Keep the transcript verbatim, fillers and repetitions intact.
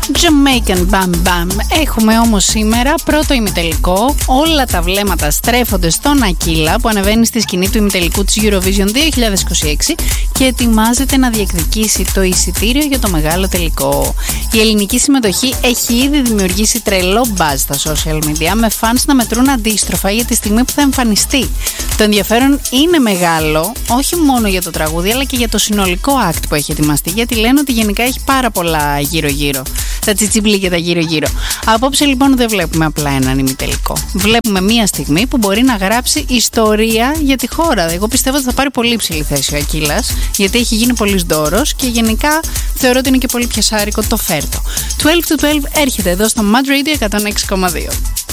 Jamaican Bam Bam. Έχουμε όμως σήμερα πρώτο ημιτελικό. Όλα τα βλέμματα στρέφονται στον Ακύλα που ανεβαίνει στη σκηνή του ημιτελικού της Eurovision δύο χιλιάδες είκοσι έξι και ετοιμάζεται να διεκδικήσει το εισιτήριο για το μεγάλο τελικό. Η ελληνική συμμετοχή έχει ήδη δημιουργήσει τρελό μπάζ στα social media, με fans να μετρούν αντίστροφα για τη στιγμή που θα εμφανιστεί. Το ενδιαφέρον είναι μεγάλο, όχι μόνο για το τραγούδι αλλά και για το συνολικό act που έχει ετοιμαστεί, γιατί λένε ότι γενικά έχει πάρα πολλά γύρω-γύρω. Τα τσιτσιμπλίκια τα γύρω-γύρω. Απόψε λοιπόν δεν βλέπουμε απλά έναν ημιτελικό. Βλέπουμε μία στιγμή που μπορεί να γράψει ιστορία για τη χώρα. Εγώ πιστεύω ότι θα πάρει πολύ ψηλή θέση ο Ακύλας, γιατί έχει γίνει πολύς ντόρος και γενικά θεωρώ ότι είναι και πολύ πιασάρικο το φέρτο. twelve to twelve έρχεται εδώ στο Mad Radio εκατόν έξι κόμμα δύο.